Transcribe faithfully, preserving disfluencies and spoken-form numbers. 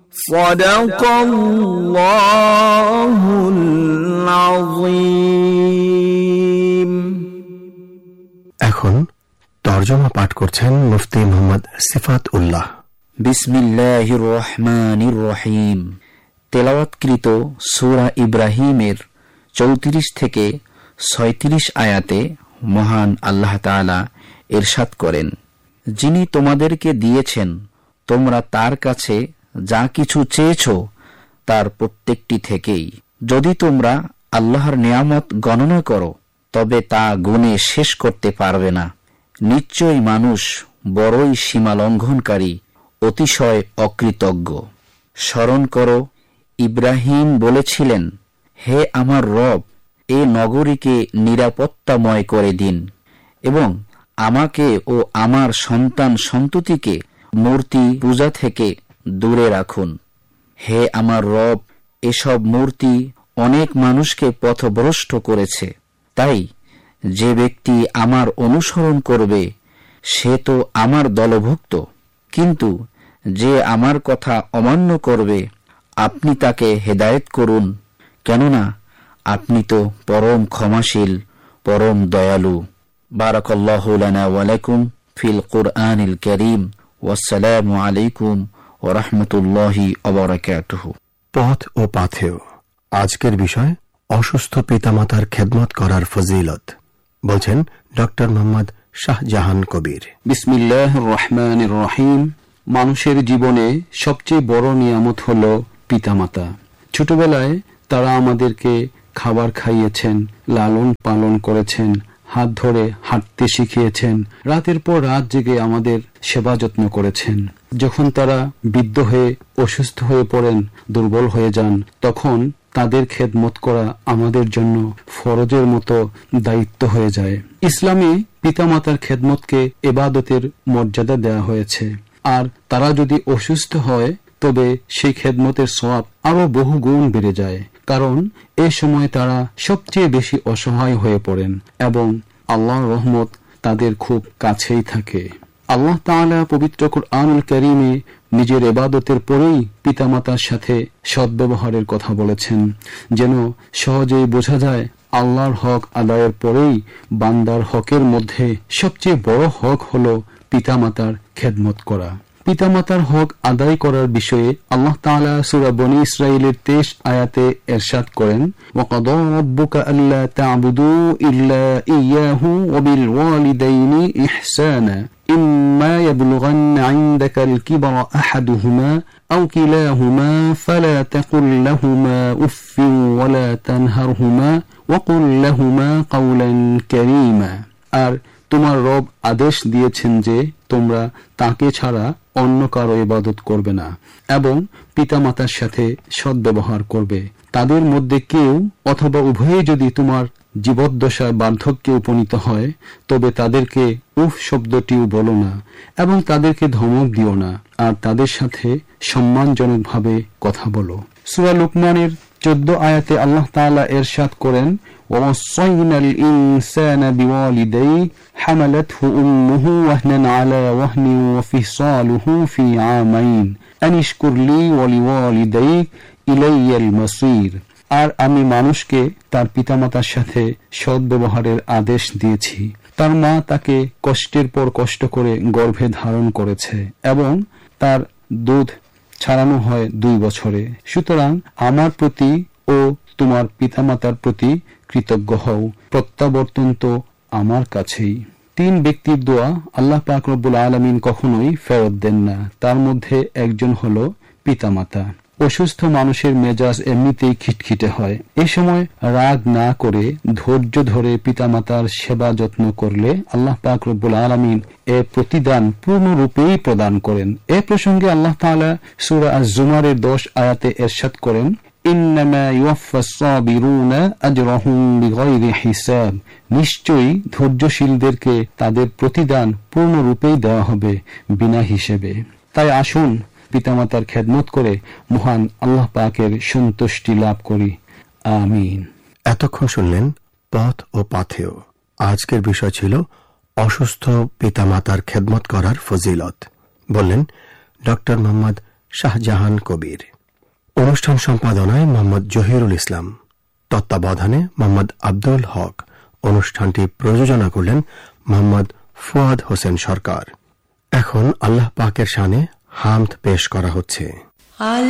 সাদাকাল্লাহুল আযীম। এখন তরজমা পাঠ করছেন মুফতি মুহাম্মদ সিফাত উল্লাহ। বিসমিল্লাহির রহমানির রহিম। তেলাওয়াতকৃত সূরা ইব্রাহিমের চৌত্রিশ থেকে ছয়ত্রিশ আয়াতে মহান আল্লাহ তাআলা ইরশাদ করেন, যিনি তোমাদেরকে দিয়েছেন, তোমরা তার কাছে যা কিছু চেয়েছ তার প্রত্যেকটি থেকেই। যদি তোমরা আল্লাহর নিয়ামত গণনা করো তবে তা গুণে শেষ করতে পারবে না। নিশ্চয়ই মানুষ বড়ই সীমা লঙ্ঘনকারী, অতিশয় অকৃতজ্ঞ। স্মরণ করো, ইব্রাহিম বলেছিলেন, হে আমার রব, এ নগরীকে নিরাপত্তাময় করে দিন এবং আমাকে ও আমার সন্তান সন্ততিকে মূর্তি পূজা থেকে দূরে রাখুন। হে আমার রব, এসব মূর্তি অনেক মানুষকে পথভ্রষ্ট করেছে। তাই যে ব্যক্তি আমার অনুসরণ করবে সে তো আমার দলভুক্ত, কিন্তু যে আমার কথা অমান্য করবে আপনি তাকে হেদায়েত করুন, কেননা আপনি তো পরম ক্ষমাশীল, পরম দয়ালু। বারাকাল্লাহু লানা ওয়া লাকুম ফিল কুরআনিল কারীম। ওয়াসসালামু আলাইকুম ওয়া রাহমাতুল্লাহি ওয়া বারাকাতুহু। পথ ও পাথেয়। আজকের বিষয় অসুস্থ পিতামাতার খেদমত করার ফজিলত। বলছেন ডক্টর মোহাম্মদ শাহজাহান কবির। বিসমিল্লাহির রহমানির রহিম। মানুষের জীবনে সবচেয়ে বড় নিয়ামত হল পিতামাতা। ছোটবেলায় তারা আমাদেরকে খাবার খাইয়েছেন, লালন পালন করেছেন, হাত ধরে হাঁটতে শিখিয়েছেন, রাতের পর রাত জেগে আমাদের সেবা যত্ন করেছেন। যখন তারা বৃদ্ধ হয়ে অসুস্থ হয়ে পড়েন, দুর্বল হয়ে যান, তখন তাদের খেদমত করা আমাদের জন্য ফরজের মতো দায়িত্ব হয়ে যায়। ইসলামে পিতামাতার খেদমতকে ইবাদতের মর্যাদা দেওয়া হয়েছে, আর তারা যদি অসুস্থ হয় তবে সেই খেদমতের সওয়াব আরো বহু গুণ বেড়ে যায়, কারণ এ সময় তারা সবচেয়ে বেশি অসহায় হয়ে পড়েন এবং আল্লাহর রহমত তাদের খুব কাছেই থাকে। আল্লাহ তাআলা পবিত্র কুরআনুল কারীমে নিজের ইবাদতের পরেই পিতামাতার সাথে সদ্ব্যবহারের কথা বলেছেন, যেন সহজেই বোঝা যায় আল্লাহর হক আদায়ের পরেই বান্দার হকের মধ্যে সবচেয়ে বড় হক হল পিতামাতার খেদমত করা। পিতামাতার হক আদায় করার বিষয়ে আল্লাহ তাআলা সূরা বনী ইসরাঈলের তেইশ আয়াতে ইরশাদ করেন, ওয়াকাদা রাব্বুকা আল্লা তা'বুদু ইল্লা ইয়াহু ওয়া বিল ওয়ালিদাইনি ইহসানা ইম্মা ইয়াবলুগান্না 'ইনদাকাল কিবরা আহাদুহুমা আও কিলাহুমা ফালা তাকুল লাহুমা উফফিন ওয়া লা তানহারহুমা ওয়া কুল লাহুমা কাওলান কারীমা। আর তোমার রব আদেশ দিয়েছেন যে তোমরা তাকে ছাড়া অন্য কারো ইবাদত করবে না এবং পিতামাতার সাথে সদ্ব্যবহার করবে। তাদের মধ্যে কেউ অথবা উভয়ে যদি তোমার জীবদ্দশায় বার্ধক্যে উপনীত হয় তবে তাদেরকে উফ শব্দটিও বলো না এবং তাদেরকে ধমক দিও না, আর তাদের সাথে সম্মানজনকভাবে কথা বলো। সূরা লুকমানের চোদ্দ আয়াতে আল্লাহ তাআলা ইরশাদ করেন, وَوَصَّيْنَا الْإِنسَانَ بِوَالِدَيْهِ حَمَلَتْهُ أُمُّهُ وَهْنًا عَلَى وَهْنٍ وَفِصَالُهُ فِي عَامَيْنِ أَنِ اشْكُرْ لِي وَلِوَالِدَيْكَ إِلَيَّ الْمَصِيرُ। আর আমি মানুষকে তার পিতামাতার সাথে সদ্ব্যবহারের আদেশ দিয়েছি। তার মা তাকে কষ্টের পর কষ্ট করে গর্ভে ধারণ করেছে এবং তার দুধ ছাড়ানো হয় দুই বছরে। সুতরাং আমার প্রতি ও তোমার পিতামাতার প্রতি কৃতজ্ঞ হও, প্রত্যাবর্তন তো আমার কাছেই। তিন ব্যক্তির দোয়া আল্লাহ পাক রব্বুল আলামিন কখনোই ফেরত দেন না, তার মধ্যে একজন হলো পিতামাতা। অসুস্থ মানুষের মেজাজ এমনিতেই খিটখিটে হয়। এ সময় রাগ না করে ধৈর্য ধরে পিতামাতার সেবা যত্ন করলে আল্লাহ পাক রব্বুল আলামিন এ প্রতিদান পূর্ণরূপেই প্রদান করেন। এ প্রসঙ্গে আল্লাহ তাআলা সূরা আজ-জুমারের দশ আয়াতে ইরশাদ করেন, ইন্নামা ইউওয়াফাস সাবিরুনা আজরাহুম বিগাইরি হিসাব। নিশ্চয়ই ধৈর্যশীলদেরকে তাদের প্রতিদান পূর্ণরূপেই দেওয়া হবে, বিনা হিসেবে। তাই আসুন পিতামাতার খেদমত করে মহান আল্লাহ পাকের সন্তুষ্টি লাভ করি। আমিন। এতক্ষণ শুনলেন পথ ও পাথেয়। আজকের বিষয় ছিল অসুস্থ পিতামাতার খেদমত করার ফজিলত। বললেন ডক্টর মোহাম্মদ শাহজাহান কবির। অনুষ্ঠান সম্পাদনায় মোহাম্মদ জহিরুল ইসলাম, তত্ত্বাবধানে মোহাম্মদ আব্দুল হক। অনুষ্ঠানটি প্রযোজনা করলেন মোহাম্মদ ফুয়াদ হোসেন সরকার। এখন আল্লাহ পাকের শানে হামদ পেশ করা হচ্ছে।